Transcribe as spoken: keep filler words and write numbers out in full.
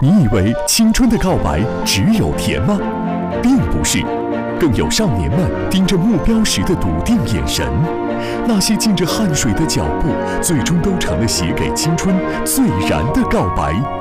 你以为青春的告白只有甜吗？并不是，更有少年们盯着目标时的笃定眼神。那些浸着汗水的脚步，最终都成了写给青春最燃的告白。